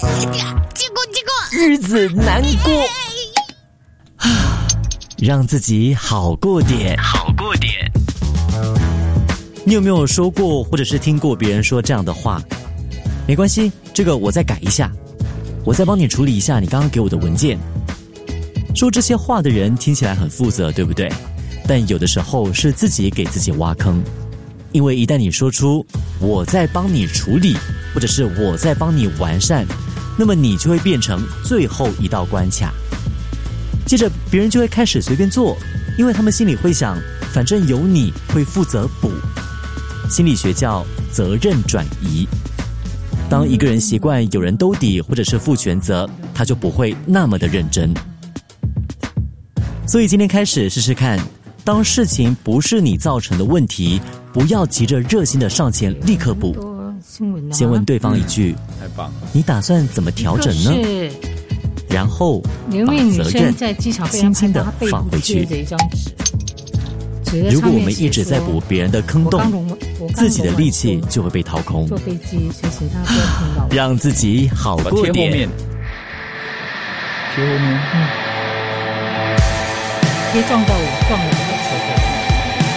结果日子难过，让自己好过点。你有没有说过或者是听过别人说这样的话？没关系，这个我再改一下，我再帮你处理一下你刚刚给我的文件。说这些话的人听起来很负责，对不对？但有的时候是自己给自己挖坑，因为一旦你说出我在帮你处理，或者是我在帮你完善，那么你就会变成最后一道关卡。接着别人就会开始随便做，因为他们心里会想，反正有你会负责补。心理学叫责任转移。当一个人习惯有人兜底或者是负全责，他就不会那么的认真。所以今天开始试试看，当事情不是你造成的问题，不要急着热心的上前立刻补，先问对方一句， 太棒了， 你打算怎么调整呢？然后把责任轻轻的放回去。如果我们一直在补别人的坑洞，自己的力气就会被掏空。 坐飞机，所以请大家不要听到。 让自己好过点。 贴后面， 别撞到我，撞了我的车。